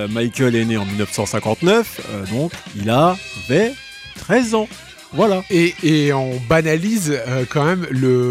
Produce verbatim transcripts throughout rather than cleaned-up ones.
Euh, Michael est né en dix-neuf cent cinquante-neuf, euh, donc il avait treize ans. Voilà. Et, et on banalise euh, quand même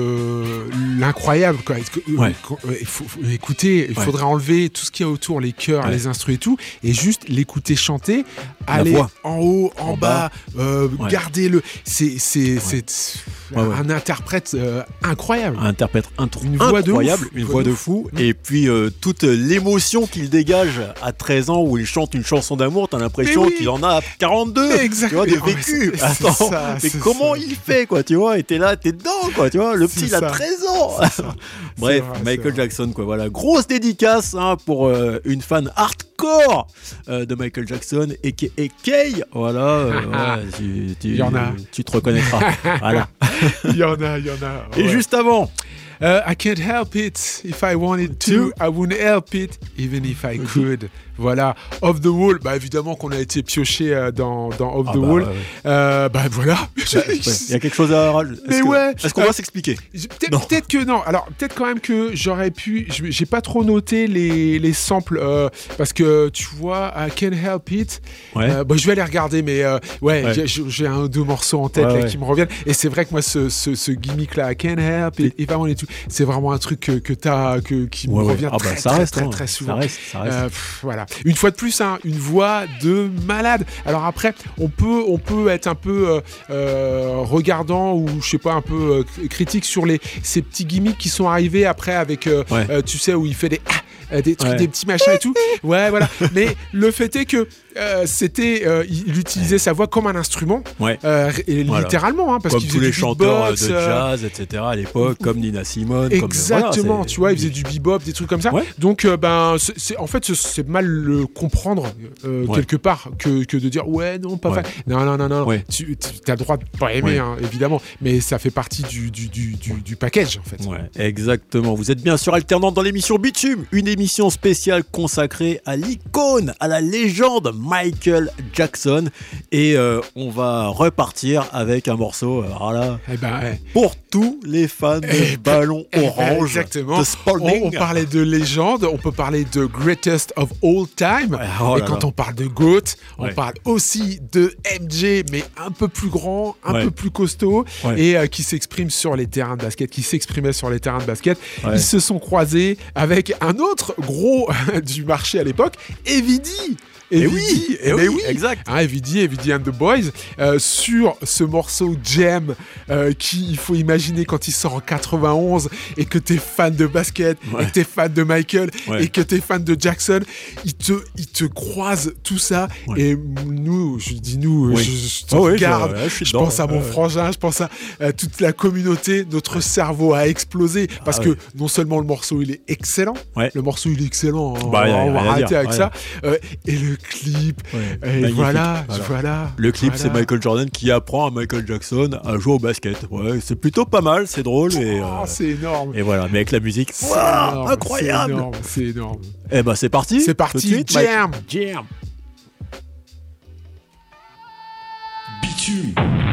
le, l'incroyable. Quoi. Ouais. Il faut, faut écouter, il ouais. faudrait enlever tout ce qu'il y a autour, les chœurs, ouais. les instruments et tout, et juste l'écouter chanter, La aller voix. en haut, en, en bas, bas euh, ouais. garder le. C'est, c'est, ouais. c'est ouais, ouais. un interprète euh, incroyable. Un interprète intro- une voix incroyable, de une voix de fou. Mmh. Et puis euh, toute l'émotion qu'il dégage à treize ans où il chante une chanson d'amour, t'as l'impression oui. qu'il en a quarante-deux. Exactement. Tu vois, des vécus. C'est, Attends. C'est ça. Mais c'est comment ça. il fait, quoi, tu vois, et t'es là, t'es dedans, quoi, tu vois, le petit, il a treize ans. Bref, vrai, Michael Jackson, quoi, voilà, grosse dédicace hein, pour euh, une fan hardcore euh, de Michael Jackson, et Kay, voilà, euh, ouais, tu, tu, il y en a. Tu te reconnaîtras, voilà. Il y en a, il y en a. Ouais. Et juste avant... Uh, I can't help it. If I wanted to, I wouldn't help it, even if I could. Voilà, Off the Wall, bah évidemment qu'on a été pioché euh, dans, dans Off ah the bah, Wall. Ouais. Euh, bah voilà. Il ouais, y a quelque chose à rajouter. Mais est-ce ouais. Que, est-ce qu'on euh, va s'expliquer peut-être, peut-être que non. Alors peut-être quand même que j'aurais pu. J'ai pas trop noté les, les samples euh, parce que tu vois, I Can't Help It. Ouais. Euh, bah, je vais aller regarder, mais euh, ouais, ouais. J'ai, j'ai un ou deux morceaux en tête ouais, là, ouais. qui me reviennent. Et c'est vrai que moi, ce, ce, ce gimmick là, I Can't Help It, if I wanted to, c'est vraiment un truc que, que t'as, que, qui ouais, me revient ouais. très, ah bah, ça très, reste, très, très, très souvent. Ça reste, ça reste. Euh, pff, voilà. Une fois de plus. Une voix de malade. Alors après, on peut, on peut être un peu euh, euh, regardant ou je sais pas, un peu euh, critique sur les ces petits gimmicks qui sont arrivés après avec, euh, ouais. euh, tu sais, où il fait des ah, des trucs, ouais. des petits machins et tout. Ouais, voilà. Mais le fait est que euh, c'était, euh, il utilisait sa voix comme un instrument, ouais. euh, et voilà. littéralement, hein, parce comme qu'il tous faisait les du chanteurs beatbox, de jazz, et cetera à l'époque, comme Nina Simone. Exactement. Comme, tu vois, il faisait du bebop, des trucs comme ça. Ouais. Donc, euh, ben, c'est, c'est, en fait, c'est, c'est mal le comprendre euh, ouais. quelque part que, que de dire ouais, non, pas ouais. fan. Non, non, non, non. Ouais. Tu as le droit de pas aimer, ouais. hein, évidemment, mais ça fait partie du, du, du, du, du package, en fait. Ouais, exactement. Vous êtes bien sûr alternante dans l'émission Bitume, une émission spéciale consacrée à l'icône, à la légende Michael Jackson. Et euh, on va repartir avec un morceau euh, voilà, eh ben, ouais. pour tous les fans de eh ballon ben, orange. Exactement. De Spalding. On, on parlait de légende, on peut parler de greatest of all time. Ouais, oh et quand là. on parle de GOAT, on ouais. parle aussi de M J, mais un peu plus grand, un ouais. peu plus costaud, ouais. et euh, qui s'exprime sur les terrains de basket, qui s'exprimait sur les terrains de basket. Ouais. Ils se sont croisés avec un autre gros du marché à l'époque, Evie. Et oui, et oui, oui, exact. Hein, Evie, Evie and the Boys, euh, sur ce morceau Jam, euh, qui, il faut imaginer quand il sort en quatre-vingt-onze et que t'es fan de basket, ouais. et que t'es fan de Michael, ouais. et que t'es fan de Jackson, ils te, ils te croisent tout ça. Ouais. Et nous, je dis nous, oui. je, je te oh regarde, oui, je, je, je pense à mon euh... frangin, je pense à, à toute la communauté, notre ouais. cerveau a explosé parce ah, que ouais. non seulement le morceau il est excellent, ouais. le morceau il est excellent, bah, on, on va arrêter avec ouais. ça, euh, et le clip, ouais, et voilà, voilà, voilà. Le clip, voilà. c'est Michael Jordan qui apprend à Michael Jackson à jouer au basket. Ouais, c'est plutôt pas mal, c'est drôle. Et, oh, euh, c'est énorme. Et voilà, mais avec la musique, c'est wow, énorme, incroyable. C'est énorme, c'est énorme. Eh ben, c'est parti. C'est parti. Jam. Jam. Bitume.